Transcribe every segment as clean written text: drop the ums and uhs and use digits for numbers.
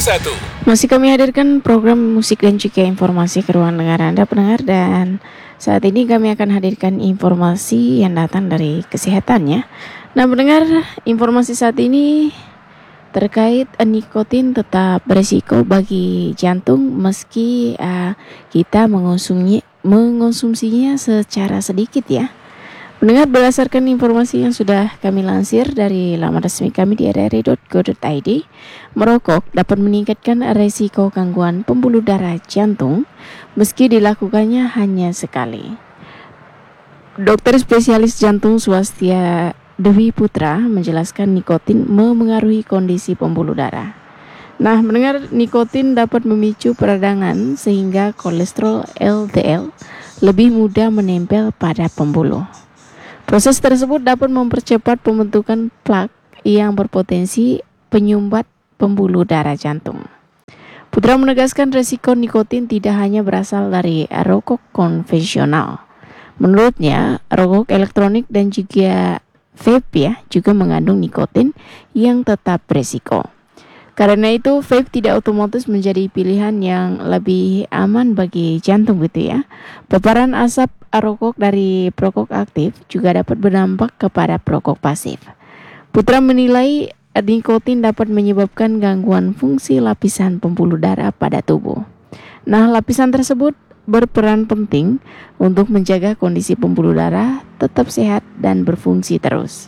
1. Masih kami hadirkan program musik dan juga informasi ke ruang dengar Anda pendengar, dan saat ini kami akan hadirkan informasi yang datang dari kesehatan ya. Nah pendengar, informasi saat ini terkait nikotin tetap berisiko bagi jantung meski kita mengonsumsinya secara sedikit ya. Mendengar, berdasarkan informasi yang sudah kami lansir dari laman resmi kami di rri.go.id, merokok dapat meningkatkan resiko gangguan pembuluh darah jantung meski dilakukannya hanya sekali. Dokter spesialis jantung Swastia Dewi Putra menjelaskan nikotin memengaruhi kondisi pembuluh darah. Nah, mendengar, nikotin dapat memicu peradangan sehingga kolesterol LDL lebih mudah menempel pada pembuluh. Proses tersebut dapat mempercepat pembentukan plak yang berpotensi penyumbat pembuluh darah jantung. Putra menegaskan resiko nikotin tidak hanya berasal dari rokok konvensional. Menurutnya, rokok elektronik dan juga vape juga mengandung nikotin yang tetap berisiko. Karena itu, vape tidak otomatis menjadi pilihan yang lebih aman bagi jantung gitu ya. Paparan asap rokok dari perokok aktif juga dapat berdampak kepada perokok pasif. Putra menilai nikotin dapat menyebabkan gangguan fungsi lapisan pembuluh darah pada tubuh. Nah, lapisan tersebut berperan penting untuk menjaga kondisi pembuluh darah tetap sehat dan berfungsi terus.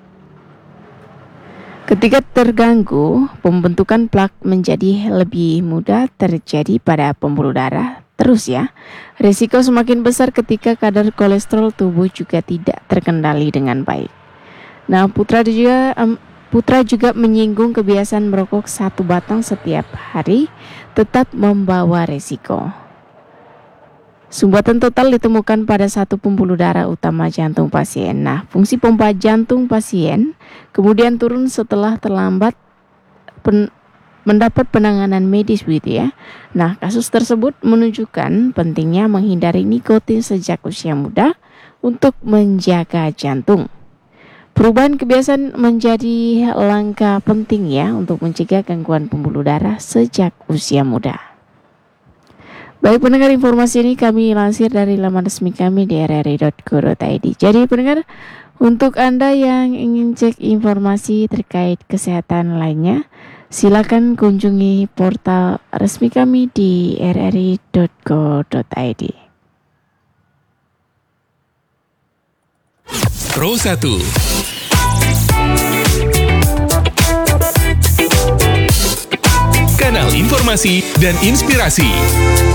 Ketika terganggu, pembentukan plak menjadi lebih mudah terjadi pada pembuluh darah terus ya. Risiko semakin besar ketika kadar kolesterol tubuh juga tidak terkendali dengan baik. Nah, Putra juga menyinggung kebiasaan merokok 1 batang setiap hari tetap membawa risiko. Sumbatan total ditemukan pada 1 pembuluh darah utama jantung pasien. Nah, fungsi pompa jantung pasien kemudian turun setelah terlambat mendapat penanganan medis gitu ya. Nah, kasus tersebut menunjukkan pentingnya menghindari nikotin sejak usia muda untuk menjaga jantung. Perubahan kebiasaan menjadi langkah penting ya untuk mencegah gangguan pembuluh darah sejak usia muda. Baik pendengar, informasi ini kami lansir dari laman resmi kami di rri.go.id. Jadi pendengar, untuk Anda yang ingin cek informasi terkait kesehatan lainnya, silakan kunjungi portal resmi kami di rri.go.id. Pro 1. Kanal informasi dan inspirasi.